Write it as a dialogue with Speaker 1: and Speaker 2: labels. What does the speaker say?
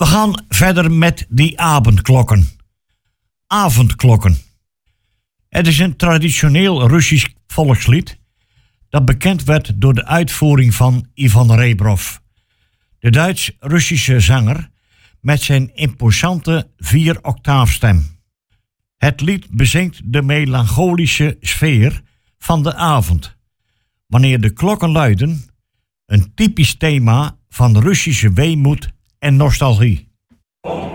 Speaker 1: We gaan verder met die avondklokken. Avondklokken. Het is een traditioneel Russisch volkslied dat bekend werd door de uitvoering van Ivan Rebrov, de Duits-Russische zanger met zijn imposante 4-octaafstem. Het lied bezingt de melancholische sfeer van de avond, wanneer de klokken luiden, een typisch thema van Russische weemoed en nostalgie.